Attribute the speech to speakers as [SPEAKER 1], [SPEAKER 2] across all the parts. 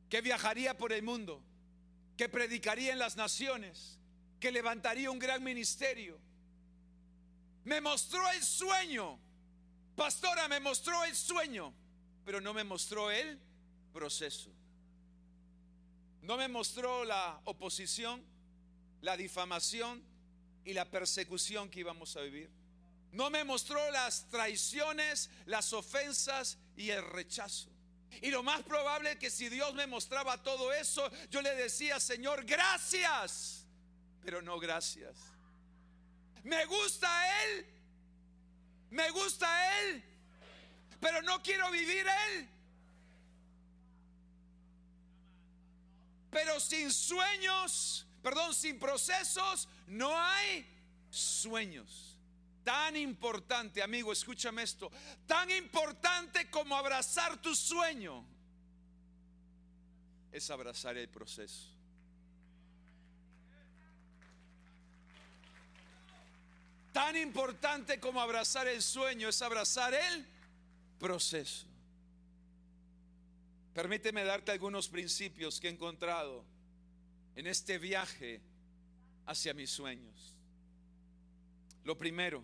[SPEAKER 1] que viajaría por el mundo, que predicaría en las naciones, que levantaría un gran ministerio. Me mostró el sueño, pastora, me mostró el sueño, pero no me mostró el proceso. No me mostró la oposición, la difamación y la persecución que íbamos a vivir. No me mostró las traiciones, las ofensas y el rechazo. Y lo más probable es que si Dios me mostraba todo eso, yo le decía: Señor, gracias, pero no gracias. Me gusta Él, pero no quiero vivir Él. Pero sin sueños, sin procesos, no hay sueños. Tan importante, amigo, escúchame esto, tan importante como abrazar tu sueño es abrazar el proceso. Tan importante como abrazar el sueño es abrazar el proceso. Permíteme darte algunos principios que he encontrado en este viaje hacia mis sueños. Lo primero,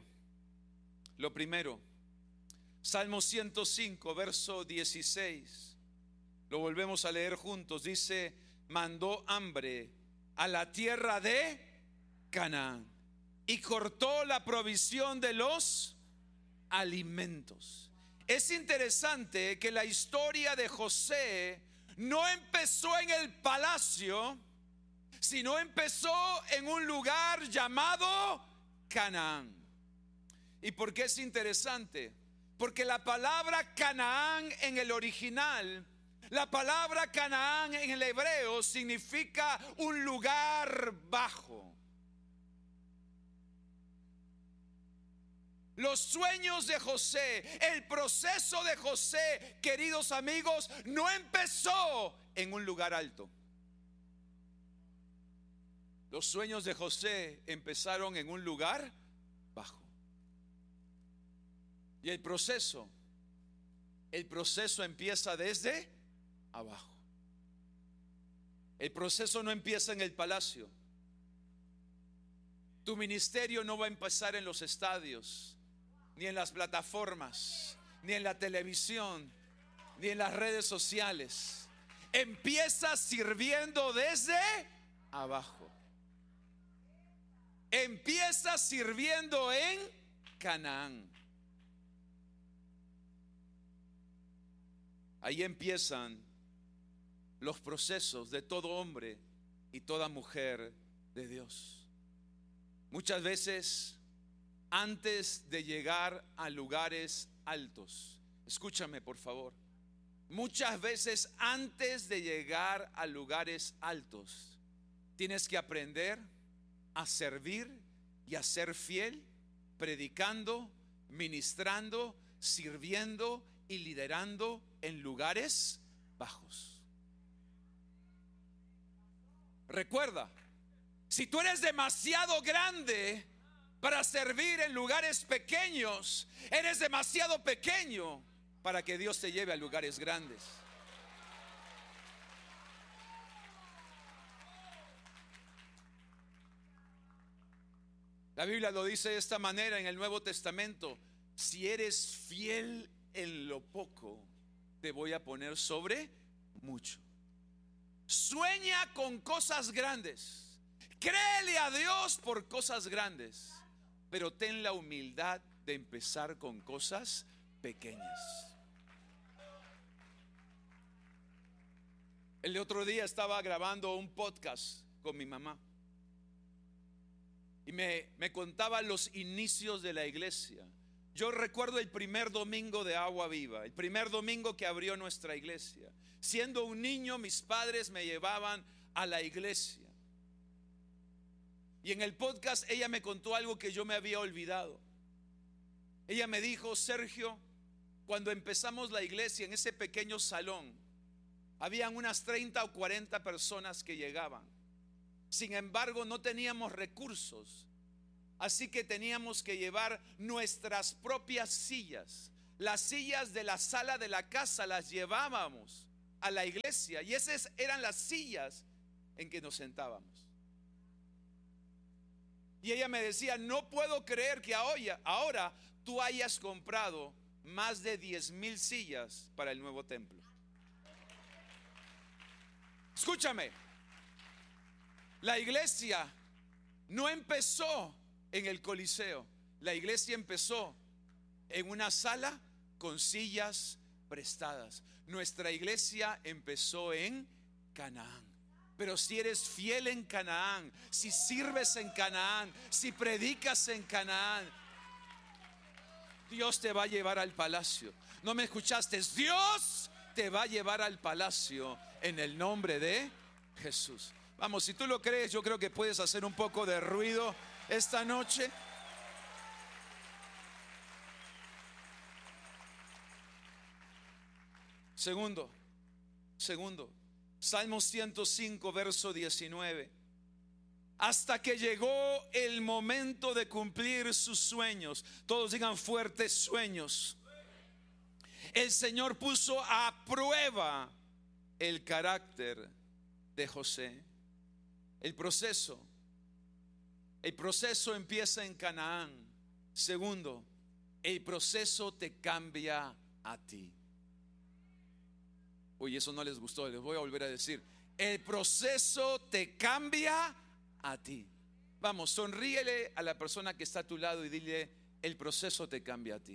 [SPEAKER 1] Salmo 105, verso 16. Lo volvemos a leer juntos. Dice: mandó hambre a la tierra de Canaán y cortó la provisión de los alimentos. Es interesante que la historia de José no empezó en el palacio, sino empezó en un lugar llamado Canaán. ¿Y por qué es interesante? Porque la palabra Canaán en el original, la palabra Canaán en el hebreo significa un lugar bajo. Los sueños de José, el proceso de José, queridos amigos, no empezó en un lugar alto. Los sueños de José empezaron en un lugar bajo. Y el proceso empieza desde abajo. El proceso no empieza en el palacio. Tu ministerio no va a empezar en los estadios, ni en las plataformas, ni en la televisión, ni en las redes sociales. Empieza sirviendo desde abajo. Empieza sirviendo en Canaán. Ahí empiezan los procesos de todo hombre y toda mujer de Dios. Muchas veces, antes de llegar a lugares altos, escúchame por favor, muchas veces antes de llegar a lugares altos, tienes que aprender a servir y a ser fiel, predicando, ministrando, sirviendo y liderando en lugares bajos. Recuerda, si tú eres demasiado grande para servir en lugares pequeños, eres demasiado pequeño para que Dios te lleve a lugares grandes. La Biblia lo dice de esta manera en el Nuevo Testamento: si eres fiel en lo poco, te voy a poner sobre mucho. Sueña con cosas grandes, créele a Dios por cosas grandes, pero ten la humildad de empezar con cosas pequeñas. El otro día estaba grabando un podcast con mi mamá y me contaba los inicios de la iglesia. Yo recuerdo el primer domingo de Agua Viva, el primer domingo que abrió nuestra iglesia. Siendo un niño, mis padres me llevaban a la iglesia. Y en el podcast ella me contó algo que yo me había olvidado. Ella me dijo: Sergio, cuando empezamos la iglesia en ese pequeño salón, habían unas 30 o 40 personas que llegaban. Sin embargo, no teníamos recursos, así que teníamos que llevar nuestras propias sillas. Las sillas de la sala de la casa las llevábamos a la iglesia y esas eran las sillas en que nos sentábamos. Y ella me decía: no puedo creer que ahora tú hayas comprado más de 10,000 sillas para el nuevo templo. Escúchame, la iglesia no empezó en el Coliseo. La iglesia empezó en una sala con sillas prestadas. Nuestra iglesia empezó en Canaán. Pero si eres fiel en Canaán, si sirves en Canaán, si predicas en Canaán, Dios te va a llevar al palacio. ¿No me escuchaste? Dios te va a llevar al palacio en el nombre de Jesús. Vamos, si tú lo crees, yo creo que puedes hacer un poco de ruido esta noche. Segundo, Salmo 105, verso 19. Hasta que llegó el momento de cumplir sus sueños. Todos digan fuertes sueños. El Señor puso a prueba el carácter de José. El proceso empieza en Canaán. Segundo, el proceso te cambia a ti. Uy, eso no les gustó, les voy a volver a decir. El proceso te cambia a ti. Vamos, sonríele a la persona que está a tu lado y dile: el proceso te cambia a ti.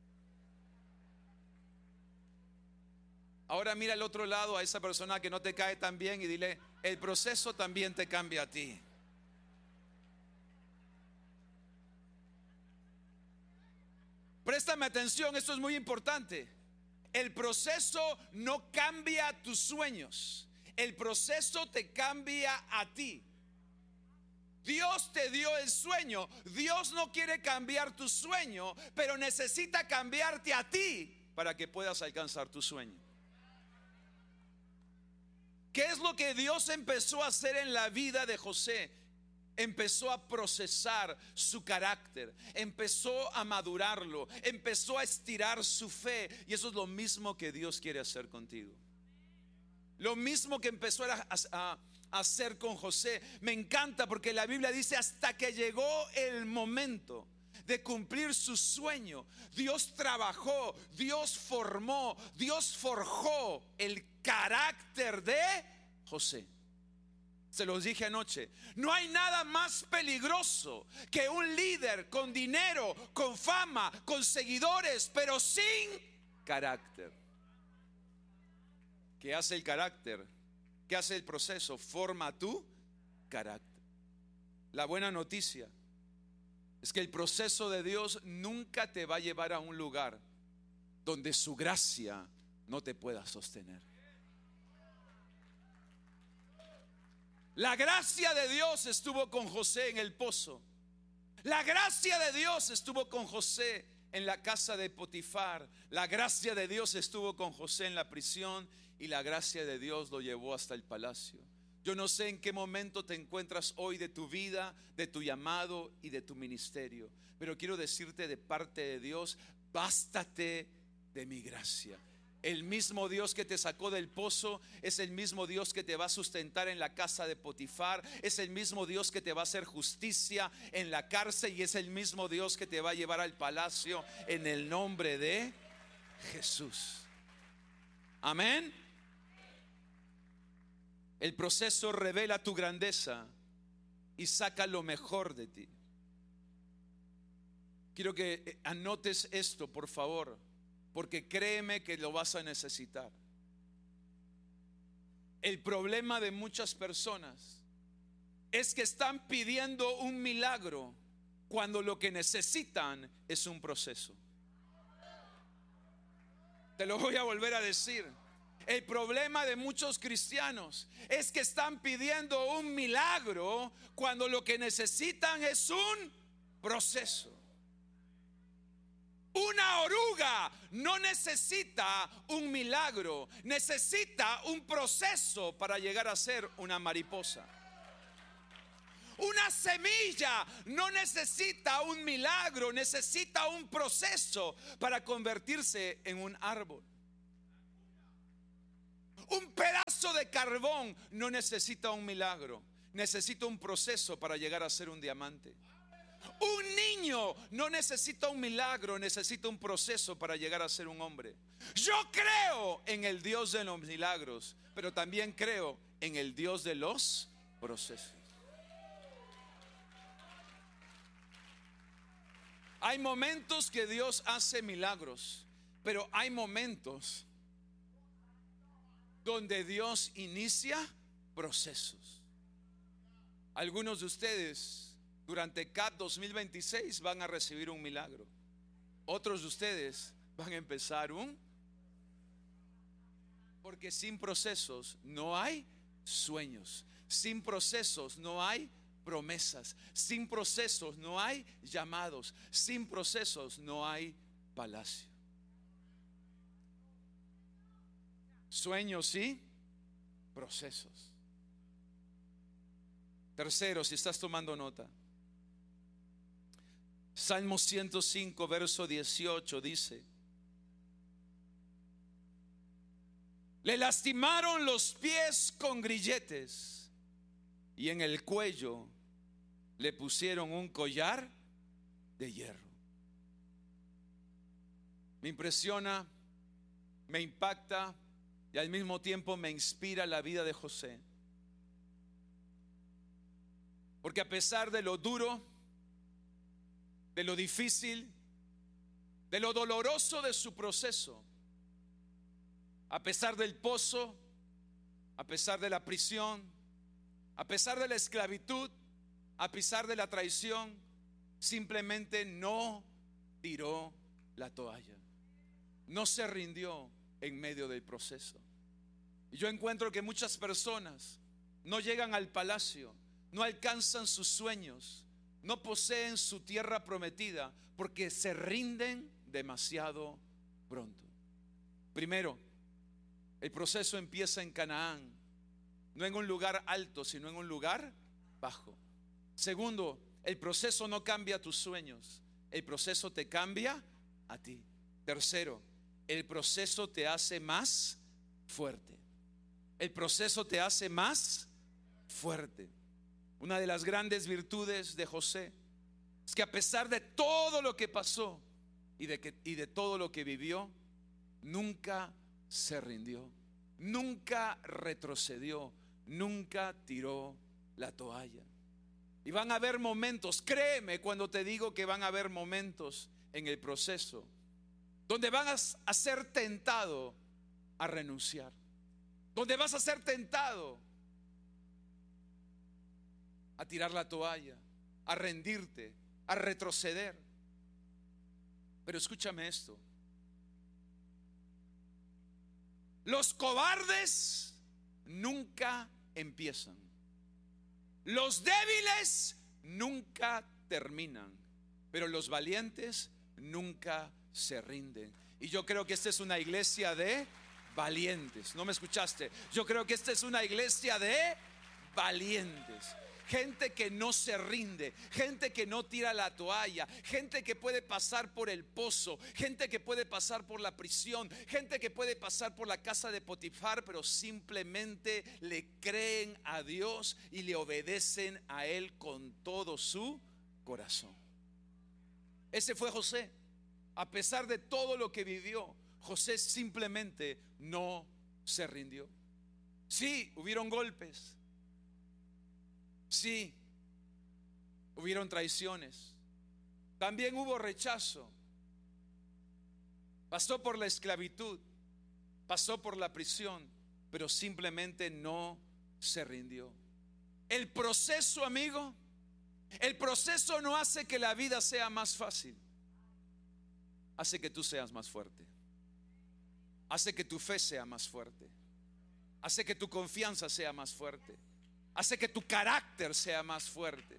[SPEAKER 1] Ahora mira al otro lado, a esa persona que no te cae tan bien, y dile: el proceso también te cambia a ti. Préstame atención, esto es muy importante. El proceso no cambia tus sueños, el proceso te cambia a ti. Dios te dio el sueño. Dios no quiere cambiar tu sueño, pero necesita cambiarte a ti para que puedas alcanzar tu sueño. ¿Qué es lo que Dios empezó a hacer en la vida de José? Empezó a procesar su carácter, empezó a madurarlo, empezó a estirar su fe. Y eso es lo mismo que Dios quiere hacer contigo. Lo mismo que empezó a hacer con José. Me encanta porque la Biblia dice: hasta que llegó el momento de cumplir su sueño. Dios trabajó, Dios formó, Dios forjó el carácter de José. Se los dije anoche, no hay nada más peligroso que un líder con dinero, con fama, con seguidores, pero sin carácter. ¿Qué hace el carácter? ¿Qué hace el proceso? Forma tu carácter. La buena noticia es que el proceso de Dios nunca te va a llevar a un lugar donde su gracia no te pueda sostener. La gracia de Dios estuvo con José en el pozo. La gracia de Dios estuvo con José en la casa de Potifar. La gracia de Dios estuvo con José en la prisión. Y la gracia de Dios lo llevó hasta el palacio. Yo no sé en qué momento te encuentras hoy de tu vida, de tu llamado y de tu ministerio, pero quiero decirte de parte de Dios: bástate de mi gracia. El mismo Dios que te sacó del pozo es el mismo Dios que te va a sustentar en la casa de Potifar. Es el mismo Dios que te va a hacer justicia en la cárcel. Y es el mismo Dios que te va a llevar al palacio en el nombre de Jesús. Amén. El proceso revela tu grandeza y saca lo mejor de ti. Quiero que anotes esto, por favor, porque créeme que lo vas a necesitar. El problema de muchas personas es que están pidiendo un milagro cuando lo que necesitan es un proceso. Te lo voy a volver a decir. El problema de muchos cristianos es que están pidiendo un milagro cuando lo que necesitan es un proceso. Una oruga no necesita un milagro, necesita un proceso para llegar a ser una mariposa. Una semilla no necesita un milagro, necesita un proceso para convertirse en un árbol. Un pedazo de carbón no necesita un milagro, necesita un proceso para llegar a ser un diamante. Un niño no necesita un milagro, necesita un proceso para llegar a ser un hombre. Yo creo en el Dios de los milagros, pero también creo en el Dios de los procesos. Hay momentos que Dios hace milagros, pero hay momentos donde Dios inicia procesos. Algunos de ustedes durante CAP 2026 van a recibir un milagro. Otros de ustedes van a empezar porque sin procesos no hay sueños. Sin procesos no hay promesas. Sin procesos no hay llamados. Sin procesos no hay palacio. Sueños y procesos. Tercero, si estás tomando nota, Salmo 105, verso 18 dice: le lastimaron los pies con grilletes y en el cuello le pusieron un collar de hierro. Me impresiona, me impacta y al mismo tiempo me inspira la vida de José. Porque a pesar de lo duro, de lo difícil, de lo doloroso de su proceso, a pesar del pozo, a pesar de la prisión, a pesar de la esclavitud, a pesar de la traición, simplemente no tiró la toalla, no se rindió en medio del proceso. Y yo encuentro que muchas personas no llegan al palacio, no alcanzan sus sueños, no poseen su tierra prometida porque se rinden demasiado pronto. Primero, el proceso empieza en Canaán, no en un lugar alto, sino en un lugar bajo. Segundo, el proceso no cambia tus sueños, el proceso te cambia a ti. Tercero, el proceso te hace más fuerte. El proceso te hace más fuerte. Una de las grandes virtudes de José es que a pesar de todo lo que pasó y de todo lo que vivió, nunca se rindió, nunca retrocedió, nunca tiró la toalla. Y van a haber momentos, créeme cuando te digo que van a haber momentos en el proceso donde vas a ser tentado a renunciar, donde vas a ser tentado a tirar la toalla, a rendirte, a retroceder. Pero escúchame esto: los cobardes nunca empiezan, los débiles nunca terminan, pero los valientes nunca se rinden. Y yo creo que esta es una iglesia de valientes. ¿No me escuchaste? Yo creo que esta es una iglesia de valientes. Gente que no se rinde, gente que no tira la toalla, gente que puede pasar por el pozo, gente que puede pasar por la prisión, gente que puede pasar por la casa de Potifar, pero simplemente le creen a Dios y le obedecen a Él con todo su corazón. Ese fue José. A pesar de todo lo que vivió, José simplemente no se rindió. Sí, hubieron golpes. Sí, hubieron traiciones. También hubo rechazo. Pasó por la esclavitud, pasó por la prisión, pero simplemente no se rindió. El proceso, amigo, el proceso no hace que la vida sea más fácil. Hace que tú seas más fuerte. Hace que tu fe sea más fuerte. Hace que tu confianza sea más fuerte. Hace que tu carácter sea más fuerte.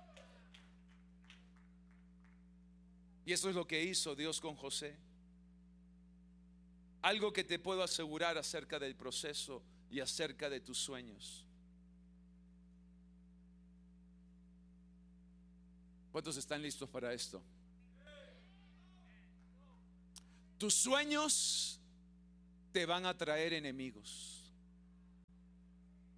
[SPEAKER 1] Y eso es lo que hizo Dios con José. Algo que te puedo asegurar acerca del proceso y acerca de tus sueños. ¿Cuántos están listos para esto? Tus sueños te van a traer enemigos.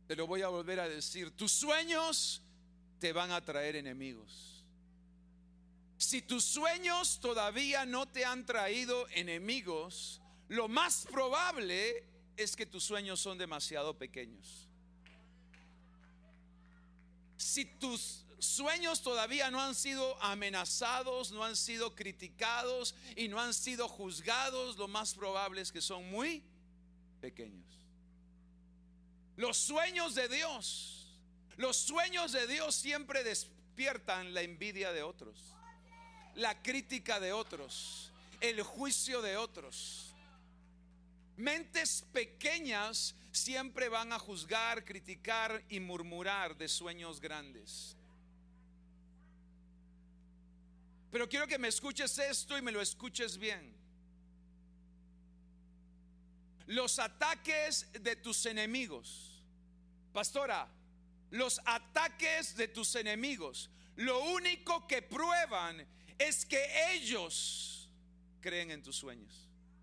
[SPEAKER 1] Te lo voy a volver a decir. Tus sueños te van a traer enemigos. Si tus sueños todavía no te han traído enemigos, lo más probable es que tus sueños son demasiado pequeños. Si tus sueños todavía no han sido amenazados, no han sido criticados y no han sido juzgados, lo más probable es que son muy pequeños. Los sueños de Dios siempre despiertan la envidia de otros, la crítica de otros, el juicio de otros. Mentes pequeñas siempre van a juzgar, criticar y murmurar de sueños grandes. Pero quiero que me escuches esto y me lo escuches bien. Los ataques de tus enemigos, pastora, los ataques de tus enemigos, lo único que prueban es que ellos creen en tus sueños.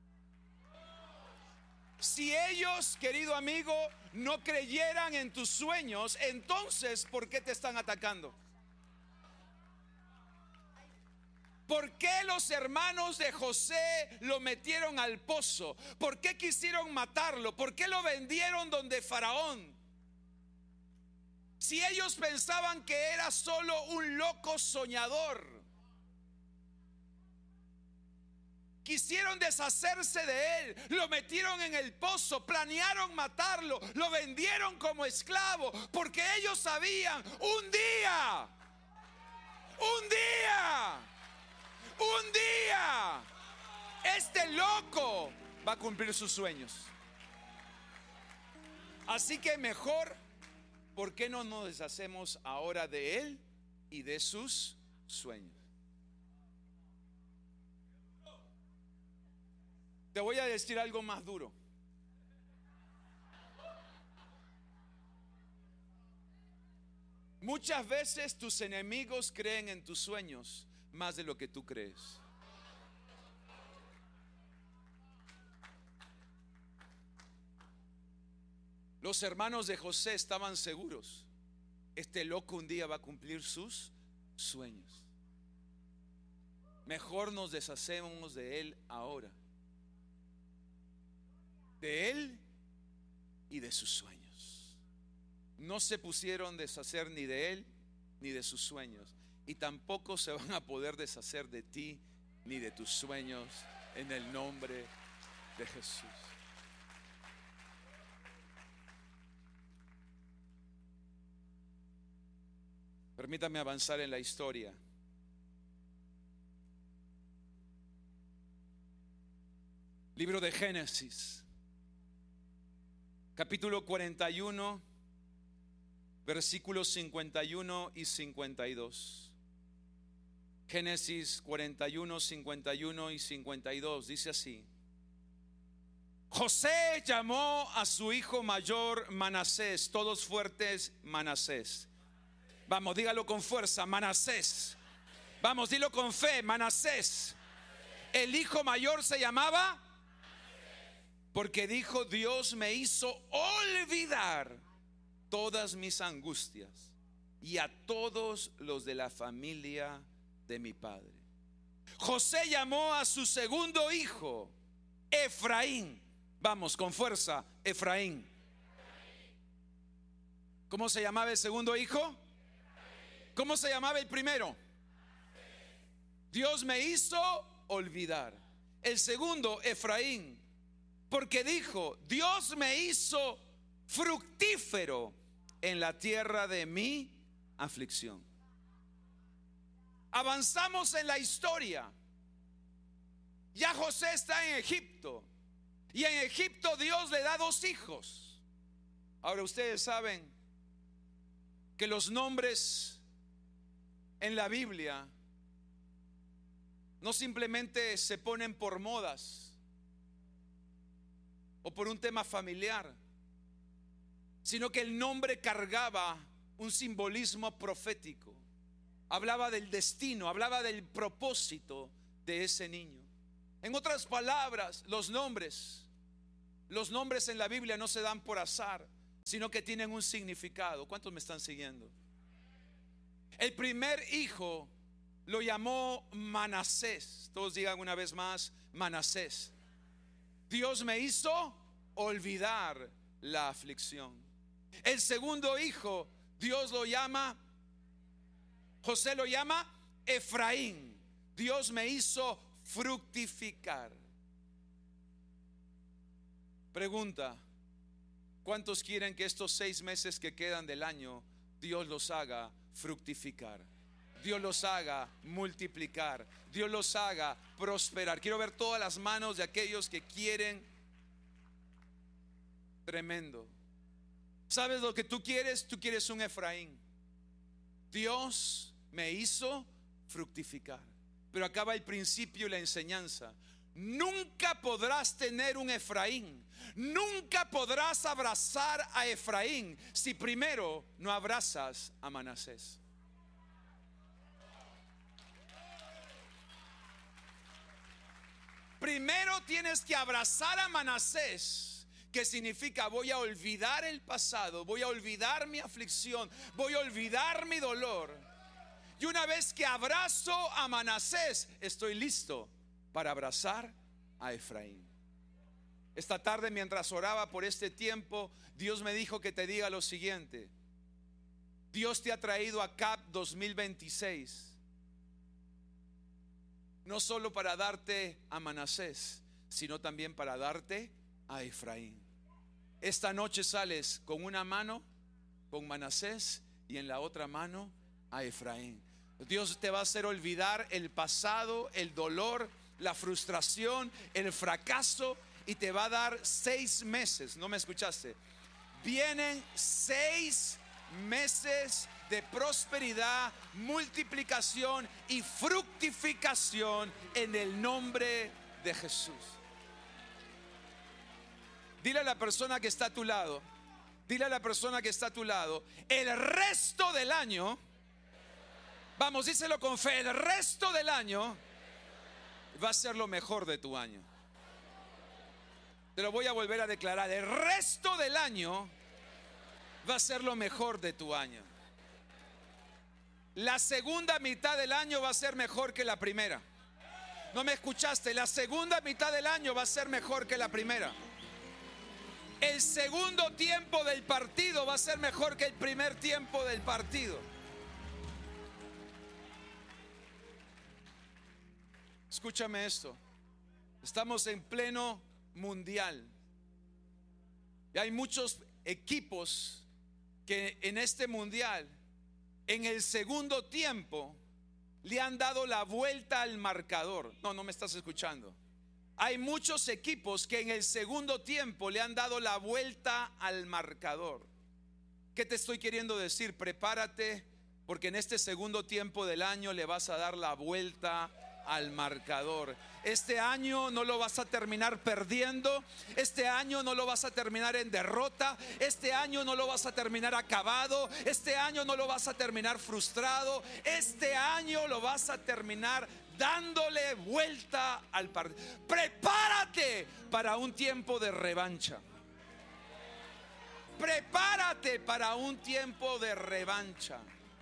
[SPEAKER 1] Si ellos, querido amigo, no creyeran en tus sueños, entonces ¿por qué te están atacando? ¿Por qué los hermanos de José lo metieron al pozo? ¿Por qué quisieron matarlo? ¿Por qué lo vendieron donde Faraón? Si ellos pensaban que era solo un loco soñador, quisieron deshacerse de él, lo metieron en el pozo, planearon matarlo, lo vendieron como esclavo, porque ellos sabían, un día, este loco va a cumplir sus sueños. Así que mejor, ¿por qué no nos deshacemos ahora de él y de sus sueños? Te voy a decir algo más duro. Muchas veces tus enemigos creen en tus sueños más de lo que tú crees. Los hermanos de José estaban seguros. Este loco un día va a cumplir sus sueños. Mejor nos deshacemos de él ahora. De él y de sus sueños. No se pusieron a deshacer ni de él ni de sus sueños, y tampoco se van a poder deshacer de ti ni de tus sueños, en el nombre de Jesús. Permítame avanzar en la historia. Libro de Génesis, capítulo 41, versículos 51 y 52. Génesis 41, 51 y 52 dice así: José llamó a su hijo mayor Manasés. Todos fuertes, Manasés. Vamos, dígalo con fuerza, Manasés. Vamos, dilo con fe, Manasés. El hijo mayor se llamaba, porque dijo: Dios me hizo olvidar todas mis angustias y a todos los de la familia de mi padre. José llamó a su segundo hijo Efraín. Vamos, con fuerza, Efraín. ¿Cómo se llamaba el segundo hijo? ¿Cómo se llamaba el primero? Dios me hizo olvidar. El segundo, Efraín, porque dijo: Dios me hizo fructífero en la tierra de mi aflicción. Avanzamos en la historia. Ya José está en Egipto, y en Egipto Dios le da dos hijos. Ahora ustedes saben que los nombres en la Biblia no simplemente se ponen por modas o por un tema familiar, sino que el nombre cargaba un simbolismo profético. Hablaba del destino, hablaba del propósito de ese niño. En otras palabras, los nombres en la Biblia no se dan por azar. sino que tienen un significado. ¿Cuántos me están siguiendo? El primer hijo lo llamó Manasés. Todos digan una vez más, Manasés. Dios me hizo olvidar la aflicción. El segundo hijo, Dios lo llama, José lo llama Efraín. Dios me hizo fructificar. Pregunta: ¿cuántos quieren que estos 6 meses que quedan del año Dios los haga fructificar? Dios los haga multiplicar, Dios los haga prosperar. Quiero ver todas las manos de aquellos que quieren. Tremendo. ¿Sabes lo que tú quieres? Tú quieres un Efraín. Dios me hizo fructificar. Pero acaba el principio y la enseñanza. Nunca podrás tener un Efraín, nunca podrás abrazar a Efraín si primero no abrazas a Manasés. Primero tienes que abrazar a Manasés, que significa voy a olvidar el pasado, voy a olvidar mi aflicción, voy a olvidar mi dolor. Y una vez que abrazo a Manasés, estoy listo para abrazar a Efraín. Esta tarde, mientras oraba por este tiempo, Dios me dijo que te diga lo siguiente: Dios te ha traído a CAP 2026 no solo para darte a Manasés, sino también para darte a Efraín. Esta noche sales con una mano con Manasés y en la otra mano a Efraín. Dios te va a hacer olvidar el pasado, el dolor, la frustración, el fracaso, y te va a dar 6 meses. ¿No me escuchaste? Vienen 6 meses de prosperidad, multiplicación y fructificación en el nombre de Jesús. Dile a la persona que está a tu lado, dile a la persona que está a tu lado, el resto del año, vamos, díselo con fe, el resto del año va a ser lo mejor de tu año. Te lo voy a volver a declarar: el resto del año va a ser lo mejor de tu año. La segunda mitad del año va a ser mejor que la primera. ¿No me escuchaste? La segunda mitad del año va a ser mejor que la primera. El segundo tiempo del partido va a ser mejor que el primer tiempo del partido. Escúchame esto: estamos en pleno mundial y hay muchos equipos que en este mundial, en el segundo tiempo, le han dado la vuelta al marcador. No me estás escuchando. Hay muchos equipos que en el segundo tiempo le han dado la vuelta al marcador. ¿Qué te estoy queriendo decir? Prepárate, porque en este segundo tiempo del año le vas a dar la vuelta al marcador. Este año no lo vas a terminar perdiendo. Este año no lo vas a terminar en derrota. Este año no lo vas a terminar acabado. Este año no lo vas a terminar frustrado. Este año lo vas a terminar dándole vuelta al partido. Prepárate para un tiempo de revancha. Prepárate para un tiempo de revancha.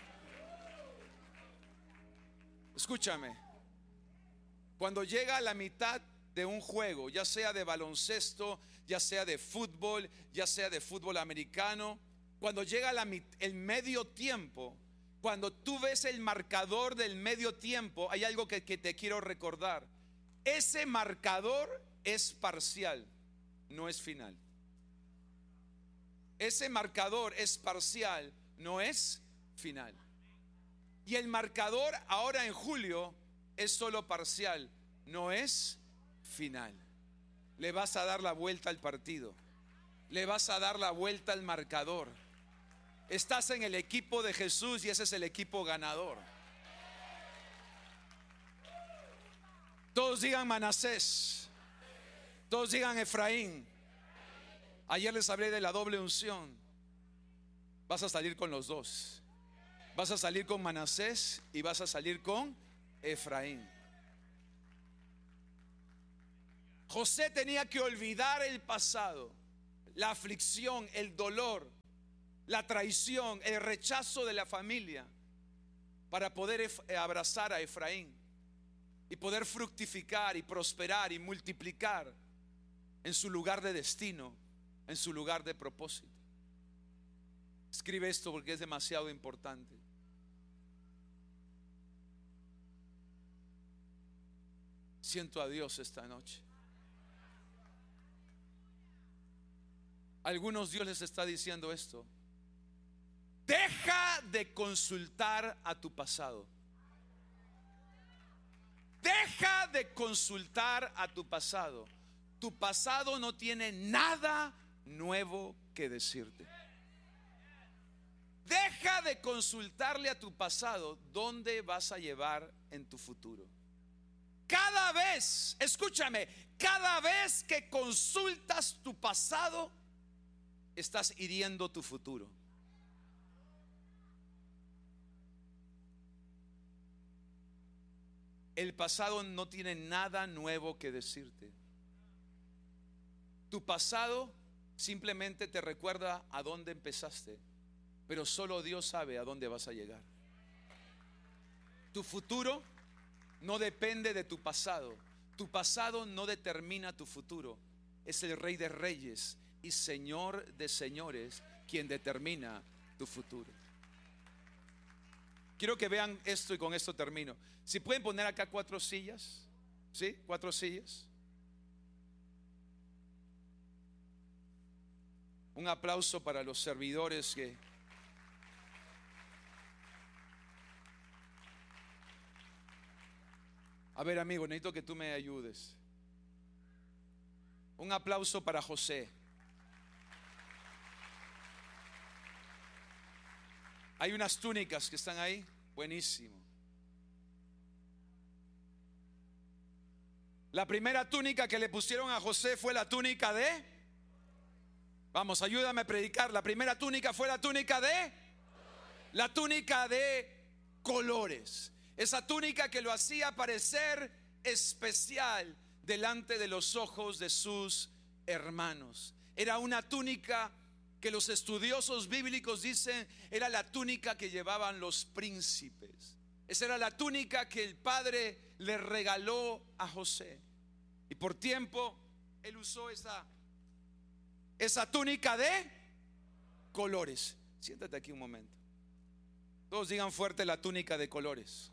[SPEAKER 1] Escúchame. Cuando llega a la mitad de un juego, ya sea de baloncesto, ya sea de fútbol, ya sea de fútbol americano, cuando llega el medio tiempo, cuando tú ves el marcador del medio tiempo, hay algo que te quiero recordar. Ese marcador es parcial, no es final. Ese marcador es parcial, no es final. Y el marcador ahora en julio es solo parcial, no es final. Le vas a dar la vuelta al partido, le vas a dar la vuelta al marcador. Estás en el equipo de Jesús y ese es el equipo ganador. Todos digan Manasés, todos digan Efraín. Ayer les hablé de la doble unción. Vas a salir con los dos. Vas a salir con Manasés y vas a salir con Efraín. José tenía que olvidar el pasado. la aflicción, el dolor, la traición, el rechazo de la familia, para poder abrazar a Efraín y poder fructificar y prosperar y multiplicar en su lugar de destino, en su lugar de propósito. Escribe esto porque es demasiado importante. Siento a Dios esta noche. A algunos Dios les está diciendo esto: deja de consultar a tu pasado. Deja de consultar a tu pasado. Tu pasado no tiene nada nuevo que decirte. Deja de consultarle a tu pasado dónde vas a llevar en tu futuro. Cada vez, escúchame, cada vez que consultas tu pasado, estás hiriendo tu futuro. El pasado no tiene nada nuevo que decirte. Tu pasado simplemente te recuerda a dónde empezaste, pero solo Dios sabe a dónde vas a llegar. Tu futuro no depende de tu pasado. Tu pasado no determina tu futuro. Es el Rey de Reyes y Señor de señores quien determina tu futuro. Quiero que vean esto y con esto termino. Si pueden poner acá 4 sillas, ¿sí? 4 sillas. Un aplauso para los servidores que a ver, amigo, necesito que tú me ayudes. Un aplauso para José. Hay unas túnicas que están ahí. Buenísimo. La primera túnica que le pusieron a José fue la túnica de... Vamos, ayúdame a predicar. La primera túnica fue la túnica de... La túnica de colores. Esa túnica que lo hacía parecer especial delante de los ojos de sus hermanos. Era una túnica que los estudiosos bíblicos dicen era la túnica que llevaban los príncipes. Esa era la túnica que el padre le regaló a José. Y por tiempo él usó esa túnica de colores. Siéntate aquí un momento. Todos digan fuerte: la túnica de colores.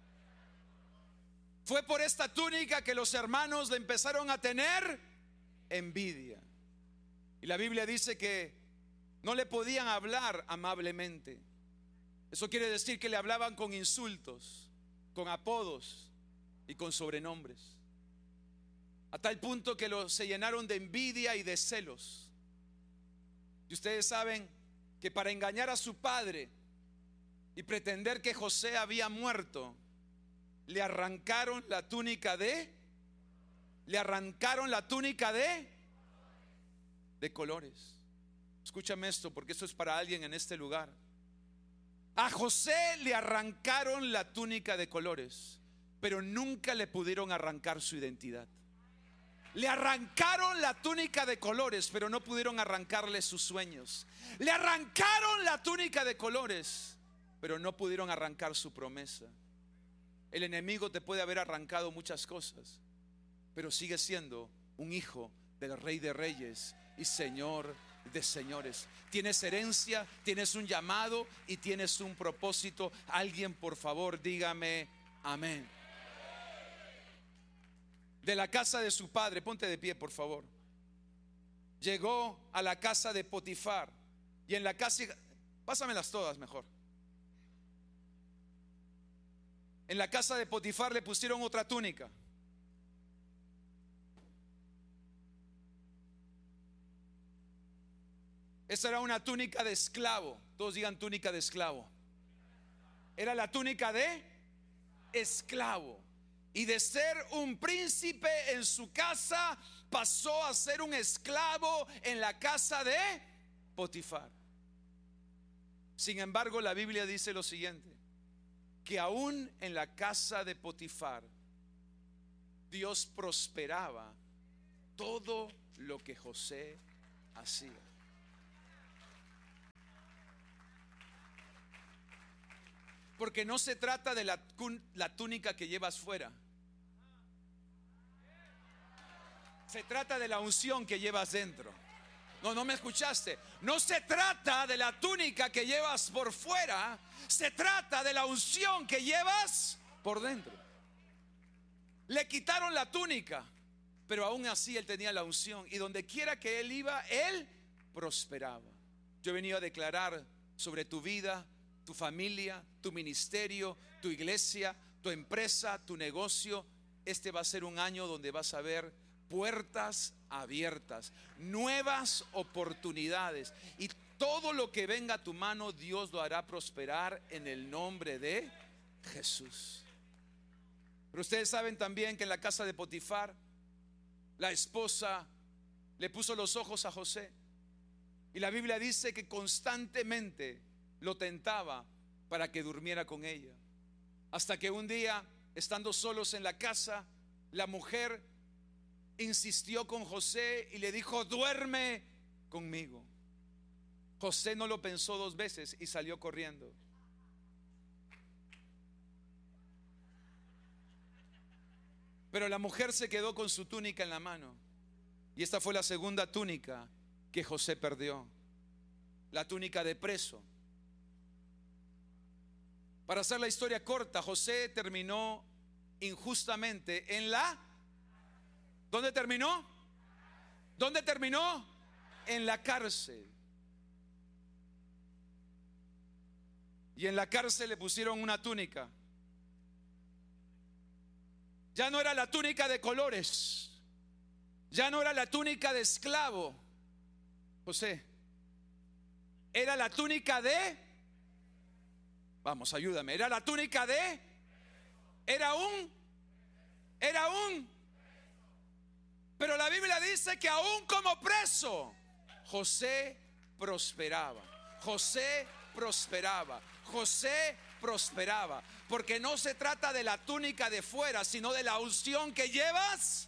[SPEAKER 1] Fue por esta túnica que los hermanos le empezaron a tener envidia. Y la Biblia dice que no le podían hablar amablemente. Eso quiere decir que le hablaban con insultos, con apodos y con sobrenombres. A tal punto que se llenaron de envidia y de celos. Y ustedes saben que para engañar a su padre y pretender que José había muerto, le arrancaron la túnica de colores. Escúchame esto, porque esto es para alguien en este lugar. A José le arrancaron la túnica de colores, pero nunca le pudieron arrancar su identidad. Le arrancaron la túnica de colores, pero no pudieron arrancarle sus sueños. Le arrancaron la túnica de colores, pero no pudieron arrancar su promesa. El enemigo te puede haber arrancado muchas cosas, pero sigue siendo un hijo del Rey de Reyes y Señor de señores. Tienes herencia, tienes un llamado y tienes un propósito. Alguien, por favor, dígame amén. De la casa de su padre, ponte de pie, por favor. Llegó a la casa de Potifar. Y en la casa, pásamelas todas mejor. En la casa de Potifar le pusieron otra túnica. Esa era una túnica de esclavo. Todos digan túnica de esclavo. Era la túnica de esclavo. Y de ser un príncipe en su casa, pasó a ser un esclavo en la casa de Potifar. Sin embargo, la Biblia dice lo siguiente: que aún en la casa de Potifar, Dios prosperaba todo lo que José Así. Porque no se trata de la túnica que llevas fuera. Se trata de la unción que llevas dentro. No me escuchaste. No se trata de la túnica que llevas por fuera. Se trata de la unción que llevas por dentro. Le quitaron la túnica, pero aún así él tenía la unción. Y donde quiera que él iba, él prosperaba. Yo he venido a declarar sobre tu vida, tu familia, tu ministerio, tu iglesia, tu empresa, tu negocio. Este va a ser un año donde vas a ver puertas abiertas, nuevas oportunidades, y todo lo que venga a tu mano, Dios lo hará prosperar en el nombre de Jesús. Pero ustedes saben también que en la casa de Potifar, la esposa le puso los ojos a José, y la Biblia dice que constantemente lo tentaba para que durmiera con ella, hasta que un día, estando solos en la casa, la mujer insistió con José y le dijo: duerme conmigo. José no lo pensó dos veces y salió corriendo. Pero la mujer se quedó con su túnica en la mano, y esta fue la segunda túnica que José perdió, la túnica de preso. Para hacer la historia corta, José terminó injustamente en la... ¿Dónde terminó? ¿Dónde terminó? En la cárcel. Y en la cárcel le pusieron una túnica. Ya no era la túnica de colores, ya no era la túnica de esclavo, José. Era la túnica de... Vamos, ayúdame. Era la túnica de... Era un... Pero la Biblia dice que aún como preso, José prosperaba. José prosperaba. José prosperaba. Porque no se trata de la túnica de fuera, sino de la unción que llevas.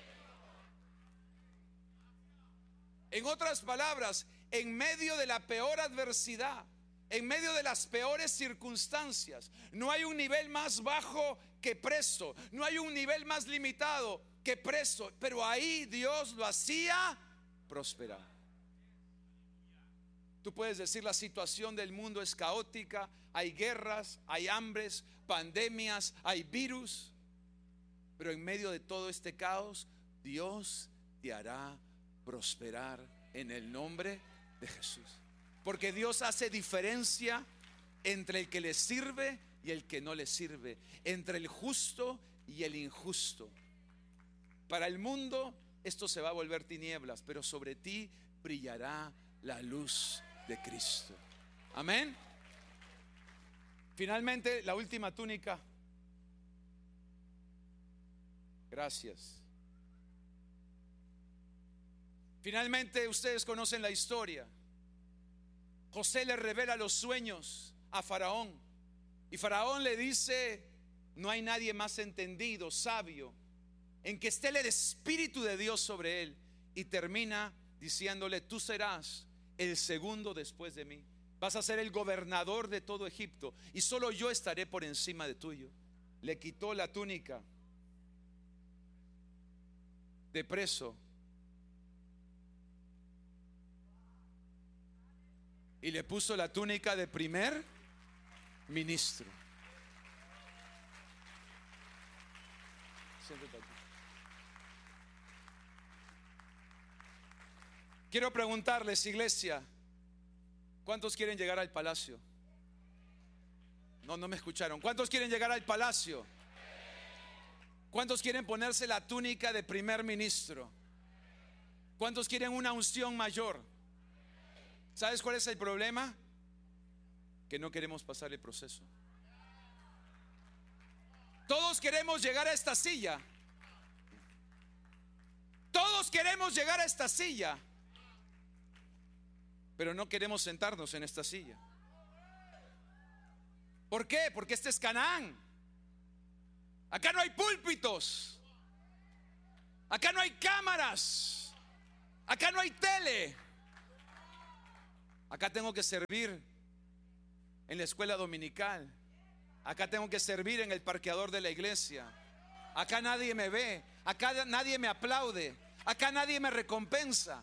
[SPEAKER 1] En otras palabras, en medio de la peor adversidad, en medio de las peores circunstancias, no hay un nivel más bajo que preso, no hay un nivel más limitado que preso, pero ahí Dios lo hacía prosperar. Tú puedes decir: la situación del mundo es caótica, hay guerras, hay hambres, pandemias, hay virus, pero en medio de todo este caos, Dios te hará prosperar en el nombre de Jesús. Porque Dios hace diferencia entre el que le sirve y el que no le sirve, entre el justo y el injusto. Para el mundo esto se va a volver tinieblas, pero sobre ti brillará la luz de Cristo. Amén. Finalmente, la última túnica. Gracias. Finalmente, ustedes conocen la historia. José le revela los sueños a Faraón, y Faraón le dice: no hay nadie más entendido, sabio, en que esté el Espíritu de Dios sobre él. Y termina diciéndole: tú serás el segundo después de mí, vas a ser el gobernador de todo Egipto, y solo yo estaré por encima de tuyo. Le quitó la túnica de preso y le puso la túnica de primer ministro. Siéntate aquí. Quiero preguntarles, iglesia, ¿cuántos quieren llegar al palacio? No me escucharon. ¿Cuántos quieren llegar al palacio? ¿Cuántos quieren ponerse la túnica de primer ministro? ¿Cuántos quieren una unción mayor? ¿Sabes cuál es el problema? Que no queremos pasar el proceso. Todos queremos llegar a esta silla. Todos queremos llegar a esta silla, pero no queremos sentarnos en esta silla. ¿Por qué? Porque este es Canaán. Acá no hay púlpitos, acá no hay cámaras, acá no hay tele, Acá tengo que servir en la escuela dominical. Acá tengo que servir en el parqueador de la iglesia. Acá nadie me ve. Acá nadie me aplaude. Acá nadie me recompensa.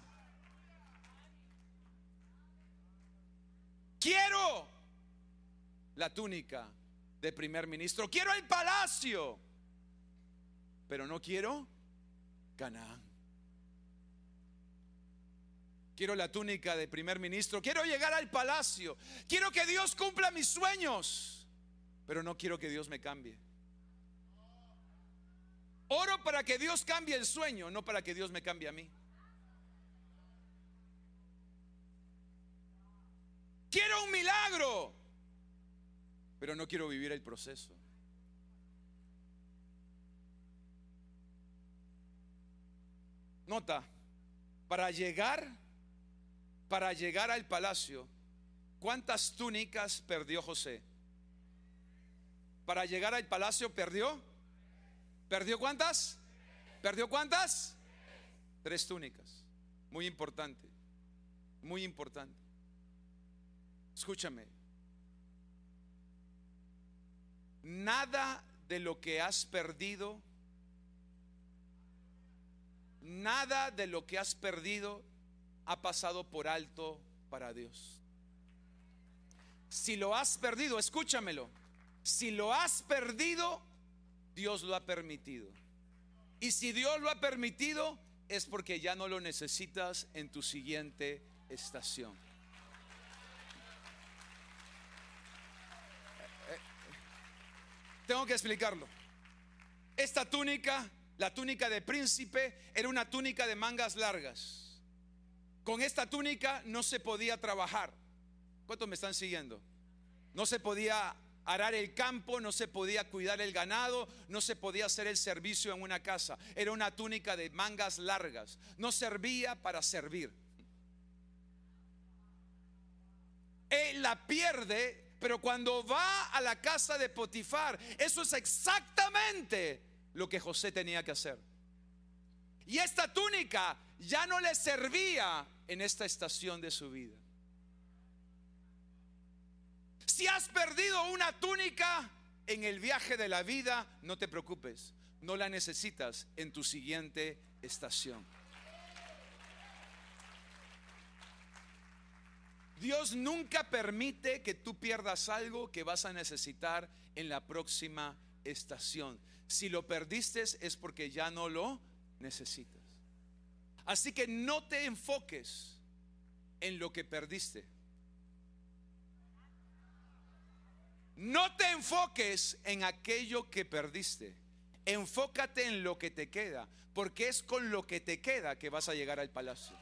[SPEAKER 1] Quiero la túnica de primer ministro. Quiero el palacio. Pero no quiero Canaán. Quiero la túnica de primer ministro. Quiero llegar al palacio. Quiero que Dios cumpla mis sueños. Pero no quiero que Dios me cambie. Oro para que Dios cambie el sueño, no para que Dios me cambie a mí. Quiero un milagro, pero no quiero vivir el proceso. Nota, para llegar al palacio, ¿cuántas túnicas perdió José? Para llegar al palacio ¿perdió cuántas? ¿Perdió cuántas? 3 túnicas. Muy importante. Muy importante. Escúchame. Nada de lo que has perdido, nada de lo que has perdido ha pasado por alto para Dios. Si lo has perdido, escúchamelo. Si lo has perdido, Dios lo ha permitido. Y si Dios lo ha permitido, es porque ya no lo necesitas en tu siguiente estación. Tengo que explicarlo. Esta túnica, la túnica de príncipe, era una túnica de mangas largas. Con esta túnica no se podía trabajar. ¿Cuántos me están siguiendo? No se podía arar el campo, no se podía cuidar el ganado, no se podía hacer el servicio en una casa. Era una túnica de mangas largas. No servía para servir. Él la pierde, pero cuando va a la casa de Potifar, eso es exactamente lo que José tenía que hacer. Y esta túnica ya no le servía en esta estación de su vida. Si has perdido una túnica en el viaje de la vida, no te preocupes, no la necesitas en tu siguiente estación. Dios nunca permite que tú pierdas algo que vas a necesitar en la próxima estación. Si lo perdiste es porque ya no lo necesitas. Así que no te enfoques en lo que perdiste. No te enfoques en aquello que perdiste. Enfócate en lo que te queda, porque es con lo que te queda que vas a llegar al palacio.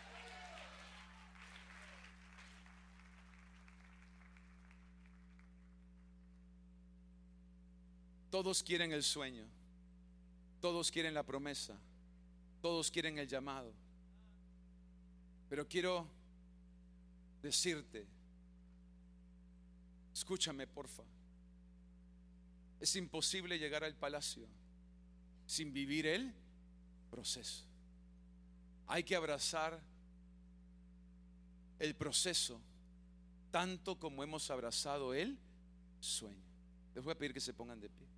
[SPEAKER 1] Todos quieren el sueño, todos quieren la promesa, todos quieren el llamado. Pero quiero decirte, escúchame porfa, es imposible llegar al palacio sin vivir el proceso. Hay que abrazar el proceso tanto como hemos abrazado el sueño. Les voy a pedir que se pongan de pie.